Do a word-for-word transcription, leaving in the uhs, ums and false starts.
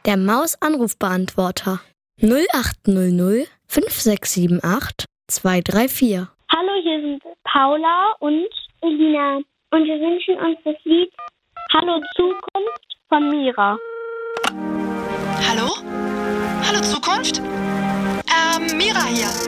Der Maus-Anrufbeantworter null acht null null fünf sechs sieben acht zwei drei vier. Hallo, hier sind Paula und Elina und wir wünschen uns das Lied Hallo Zukunft von Mira. Hallo? Hallo Zukunft? Ähm, Mira hier.